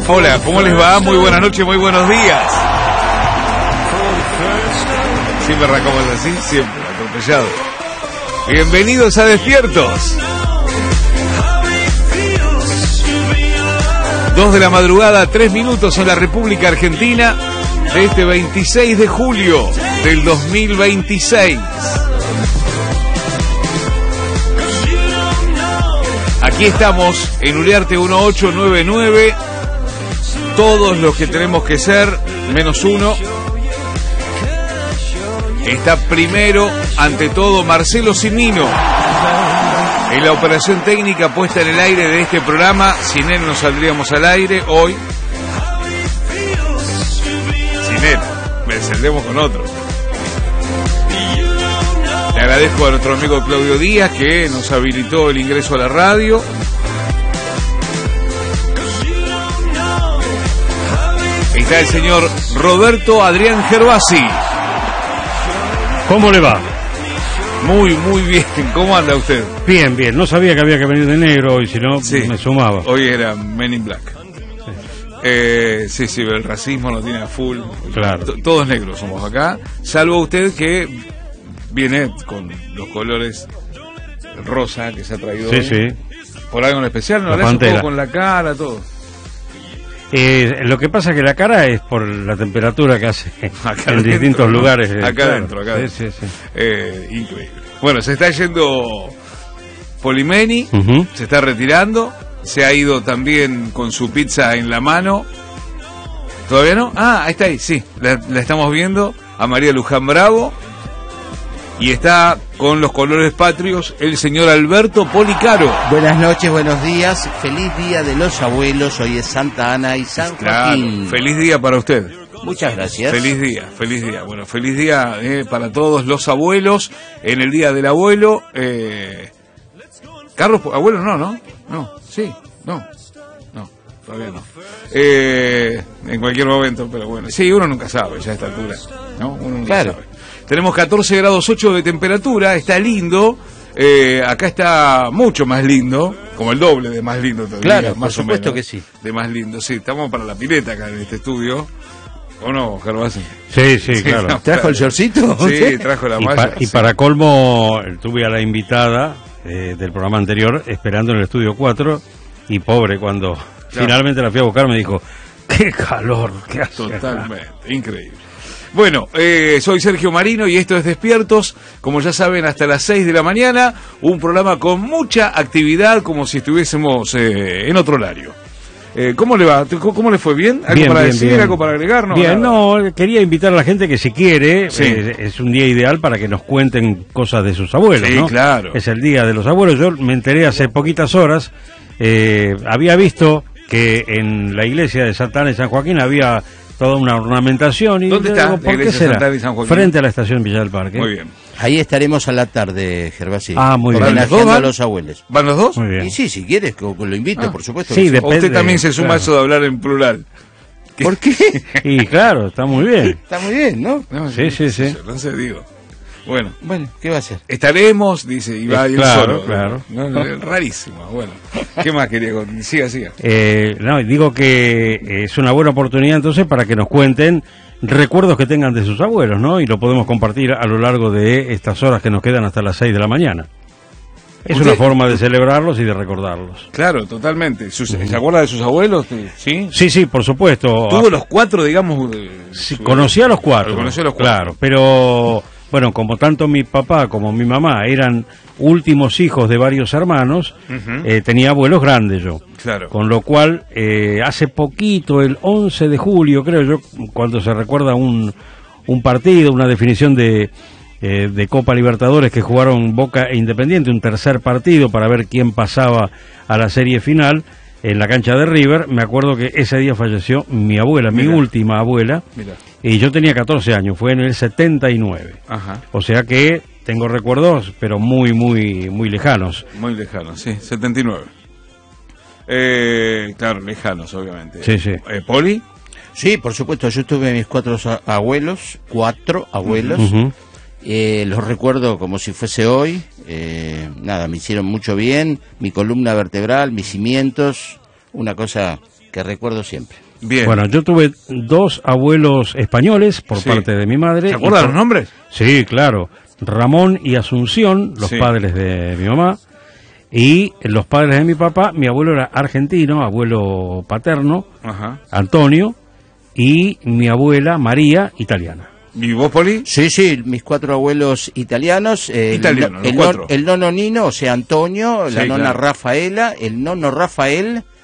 Hola, ¿cómo les va? Muy buenas noches, muy buenos días. Siempre arrancamos así, siempre, atropellado. Bienvenidos a Despiertos. 2 de la madrugada, 3 minutos en la República Argentina de este 26 de julio del 2026. Aquí estamos en Uriarte 1899, todos los que tenemos que ser, menos uno. Está primero, ante todo, Marcelo Cimino, en la operación técnica puesta en el aire de este programa. Sin él no saldríamos al aire hoy. Sin él, me descendemos con otro. Le agradezco a nuestro amigo Claudio Díaz, que nos habilitó el ingreso a la radio. Está el señor Roberto Adrián Gervasi. ¿Cómo le va? Muy, muy bien. ¿Cómo anda usted? Bien, bien. No sabía que había que venir de negro y si no, sí, me sumaba. Hoy era Men in Black. Sí, sí, el racismo lo tiene a full. Claro. Todos negros somos acá, salvo usted que viene con los colores rosa que se ha traído hoy. Sí. ¿Por algo en especial? ¿No? La Un poco con la cara, todo. Lo que pasa es que la cara es por la temperatura que hace acá en dentro, distintos lugares. Acá claro. adentro, acá adentro. Sí. Increíble. Bueno, se está yendo Polimeni, se está retirando, se ha ido también con su pizza en la mano. ¿Todavía no? Ah, ahí está ahí, sí, la estamos viendo, a María Luján Bravo. Y está con los colores patrios el señor Alberto Policaro. Buenas noches, buenos días. Feliz día de los abuelos. Hoy es Santa Ana y San Joaquín. Feliz día para usted. Muchas gracias. Feliz día, feliz día. Bueno, feliz día para todos los abuelos. En el día del abuelo. Carlos, abuelo no, sí, no, todavía no. En cualquier momento, pero bueno. Sí, uno nunca sabe ya a esta altura, ¿no? Uno nunca sabe. Tenemos 14 grados 8 de temperatura, está lindo, acá está mucho más lindo, como el doble de más lindo todavía, claro, más por o menos, supuesto que sí. De más lindo, sí, estamos para la pileta acá en este estudio, ¿o no, Gervasi? Sí, claro. No, ¿Trajo el shortcito? Sí, trajo la malla. Y para colmo, tuve a la invitada del programa anterior esperando en el estudio 4, y pobre, cuando finalmente la fui a buscar me dijo, ¡qué calor! ¿Qué hace? Totalmente, increíble. Bueno, soy Sergio Marino y esto es Despiertos, como ya saben, hasta las 6 de la mañana, un programa con mucha actividad, como si estuviésemos en otro horario. ¿Cómo le va? ¿Cómo le fue? ¿Bien? ¿Algo para decir? ¿Algo para agregar? No, bien, nada. no, quería invitar a la gente que si quiere, sí. Es un día ideal para que nos cuenten cosas de sus abuelos, sí, ¿no? Claro. Es el día de los abuelos. Yo me enteré hace poquitas horas, había visto que en la iglesia de Santa Ana y San Joaquín había toda una ornamentación. Y ¿dónde está ¿por la qué será? Santa Ana y San Joaquín? Frente a la estación Villa del Parque. Muy bien. Ahí estaremos a la tarde, Gervasí. Ah, muy bien. Homenajeando a los abuelos. ¿Van los dos? Muy bien. Y sí, si quieres, que lo invito, por supuesto. Sí, que depende. ¿O usted también se suma a eso de hablar en plural? ¿Por qué? Y claro, está muy bien. Está muy bien, ¿no? No, Sí. No sé, digo. Bueno, ¿Qué va a hacer? estaremos, dice, y va a ir claro, solo. Claro. No, rarísimo, bueno. ¿Qué más quería? Siga. No, digo que es una buena oportunidad entonces para que nos cuenten recuerdos que tengan de sus abuelos, ¿no? Y lo podemos compartir a lo largo de estas horas que nos quedan hasta las 6 de la mañana. Es una forma de celebrarlos y de recordarlos. Claro, totalmente. ¿Se acuerda de sus abuelos? ¿Sí? Sí, por supuesto. ¿Tuvo los 4, digamos? Sí, conocí a los 4. Conocí a los 4. Claro, pero bueno, como tanto mi papá como mi mamá eran últimos hijos de varios hermanos, tenía abuelos grandes yo. Claro. Con lo cual, hace poquito, el 11 de julio, creo yo, cuando se recuerda un partido, una definición de Copa Libertadores que jugaron Boca e Independiente, un tercer partido para ver quién pasaba a la serie final en la cancha de River, me acuerdo que ese día falleció mi abuela, mi última abuela, y yo tenía 14 años, fue en el 79. Ajá. O sea que tengo recuerdos, pero muy, muy, muy lejanos. Muy lejanos, sí, 79. Claro, lejanos, obviamente. Sí. ¿Poli? Sí, por supuesto, yo tuve mis 4 abuelos. Los recuerdo como si fuese hoy. Me hicieron mucho bien. Mi columna vertebral, mis cimientos, una cosa que recuerdo siempre. Bien. Bueno, yo tuve 2 abuelos españoles por parte de mi madre. ¿Se acuerdan los nombres? Sí, claro. Ramón y Asunción, los padres de mi mamá. Y los padres de mi papá, mi abuelo era argentino, abuelo paterno, Antonio, y mi abuela María, italiana. ¿Y vos, Poli? Sí, mis 4 abuelos italianos. Italianos, el nono Nino, o sea, Antonio, la nona Rafaela, el nono Rafael,